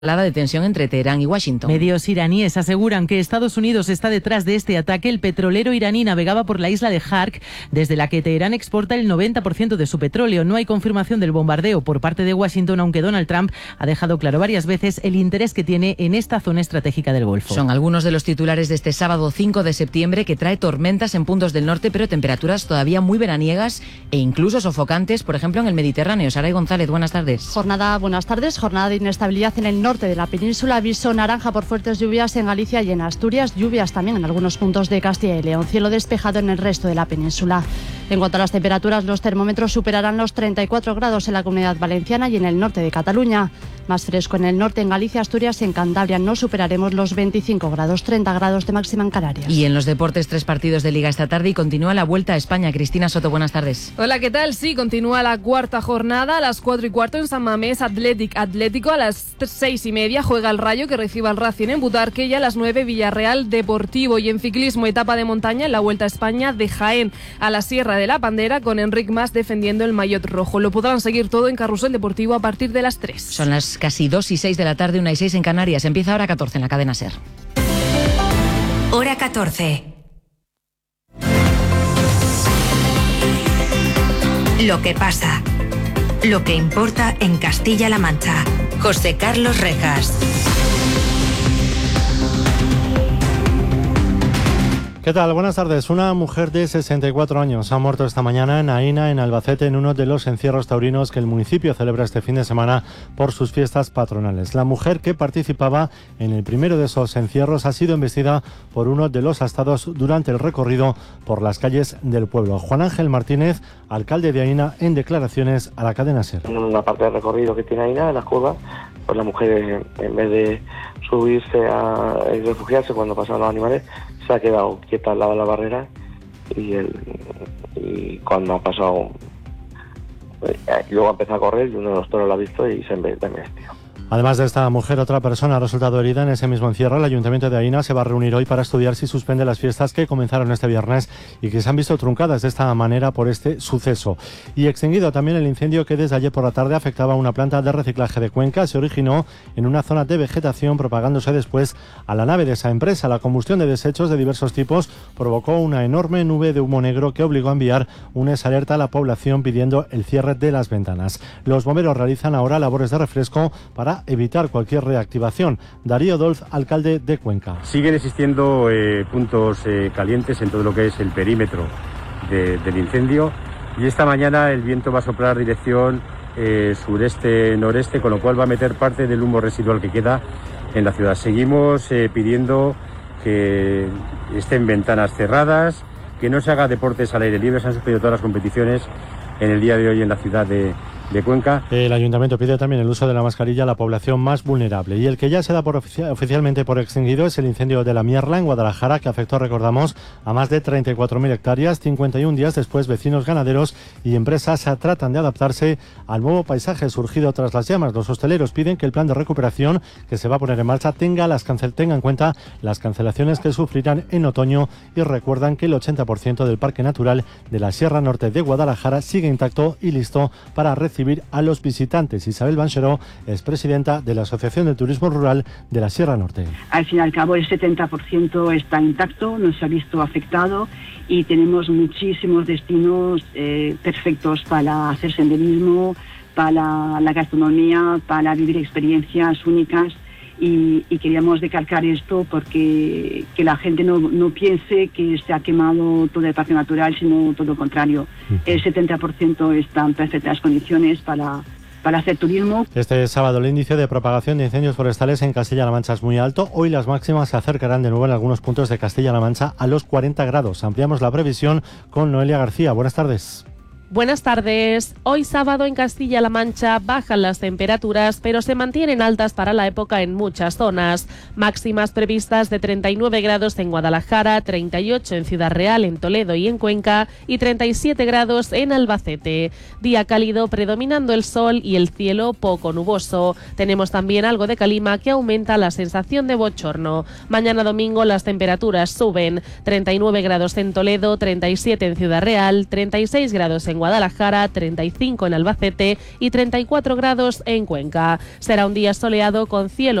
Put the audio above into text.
de tensión entre Teherán y Washington. Medios iraníes aseguran que Estados Unidos está detrás de este ataque. El petrolero iraní navegaba por la isla de Jark, desde la que Teherán exporta el 90% de su petróleo. No hay confirmación del bombardeo por parte de Washington, aunque Donald Trump ha dejado claro varias veces el interés que tiene en esta zona estratégica del Golfo. Son algunos de los titulares de este sábado 5 de septiembre, que trae tormentas en puntos del norte, pero temperaturas todavía muy veraniegas e incluso sofocantes, por ejemplo en el Mediterráneo. Saray González, buenas tardes. Buenas tardes. Jornada de inestabilidad en el norte de la península, aviso naranja por fuertes lluvias en Galicia y en Asturias, lluvias también en algunos puntos de Castilla y León, cielo despejado en el resto de la península. En cuanto a las temperaturas, los termómetros superarán los 34 grados en la Comunidad Valenciana y en el norte de Cataluña. Más fresco en el norte, en Galicia, Asturias y en Cantabria no superaremos los 25 grados, 30 grados de máxima en Canarias. Y en los deportes, 3 partidos de Liga esta tarde y continúa la Vuelta a España. Cristina Soto, buenas tardes. Hola, ¿qué tal? Sí, continúa la cuarta jornada a las 4:15 en San Mamés, Atlético. A las 6:30 juega el Rayo, que recibe al Racing en Butarque, y a las 9 Villarreal Deportivo. Y en ciclismo, etapa de montaña en la Vuelta a España de Jaén a la Sierra de la Pandera, con Enric Mas defendiendo el maillot rojo. Lo podrán seguir todo en Carrusel Deportivo a partir de las 3. Son las casi 2:06 de la tarde, 1:06 en Canarias. Empieza Hora 14 en la cadena SER. Hora 14. Lo que pasa. Lo que importa en Castilla-La Mancha. José Carlos Rejas. ¿Qué tal? Buenas tardes. Una mujer de 64 años ha muerto esta mañana en Aína, en Albacete, en uno de los encierros taurinos que el municipio celebra este fin de semana por sus fiestas patronales. La mujer que participaba en el primero de esos encierros ha sido embestida por uno de los astados durante el recorrido por las calles del pueblo. Juan Ángel Martínez, alcalde de Aína, en declaraciones a la cadena SER. En una parte del recorrido que tiene Aína, en las curvas, pues la mujer, en vez de subirse y refugiarse cuando pasan los animales, se ha quedado quieta al lado de la barrera y cuando ha pasado, luego ha empezado a correr y uno de los toros lo ha visto y se ha embestido. Además de esta mujer, otra persona ha resultado herida en ese mismo encierro. El Ayuntamiento de Aína se va a reunir hoy para estudiar si suspende las fiestas que comenzaron este viernes y que se han visto truncadas de esta manera por este suceso. Y extinguido también el incendio que desde ayer por la tarde afectaba a una planta de reciclaje de Cuenca. Se originó en una zona de vegetación, propagándose después a la nave de esa empresa. La combustión de desechos de diversos tipos provocó una enorme nube de humo negro que obligó a enviar una alerta a la población pidiendo el cierre de las ventanas. Los bomberos realizan ahora labores de refresco para evitar cualquier reactivación. Darío Dolz, alcalde de Cuenca. Siguen existiendo puntos calientes en todo lo que es el perímetro del incendio, y esta mañana el viento va a soplar dirección sureste-noreste, con lo cual va a meter parte del humo residual que queda en la ciudad. Seguimos pidiendo que estén ventanas cerradas, que no se haga deportes al aire libre. Se han suspendido todas las competiciones en el día de hoy en la ciudad de Cuenca. El Ayuntamiento pide también el uso de la mascarilla a la población más vulnerable. Y el que ya se da oficialmente por extinguido es el incendio de la Mierla en Guadalajara, que afectó, recordamos, a más de 34.000 hectáreas. 51 días después, vecinos, ganaderos y empresas tratan de adaptarse al nuevo paisaje surgido tras las llamas. Los hosteleros piden que el plan de recuperación que se va a poner en marcha tenga en cuenta las cancelaciones que sufrirán en otoño, y recuerdan que el 80% del Parque Natural de la Sierra Norte de Guadalajara sigue intacto y listo para recibir a los visitantes. Isabel Bancheró es presidenta de la Asociación de Turismo Rural de la Sierra Norte. Al fin y al cabo, el 70% está intacto, no se ha visto afectado, y tenemos muchísimos destinos perfectos para hacer senderismo, para la gastronomía, para vivir experiencias únicas. Y queríamos decalcar esto porque que la gente no piense que se ha quemado todo el parque natural, sino todo lo contrario. El 70% está en perfectas condiciones para hacer turismo. Este sábado el índice de propagación de incendios forestales en Castilla-La Mancha es muy alto. Hoy las máximas se acercarán de nuevo en algunos puntos de Castilla-La Mancha a los 40 grados. Ampliamos la previsión con Noelia García. Buenas tardes. Buenas tardes. Hoy sábado en Castilla-La Mancha bajan las temperaturas, pero se mantienen altas para la época en muchas zonas. Máximas previstas de 39 grados en Guadalajara, 38 en Ciudad Real, en Toledo y en Cuenca, y 37 grados en Albacete. Día cálido, predominando el sol y el cielo poco nuboso. Tenemos también algo de calima que aumenta la sensación de bochorno. Mañana domingo las temperaturas suben. 39 grados en Toledo, 37 en Ciudad Real, 36 grados en Guadalajara, 35 en Albacete y 34 grados en Cuenca. Será un día soleado con cielo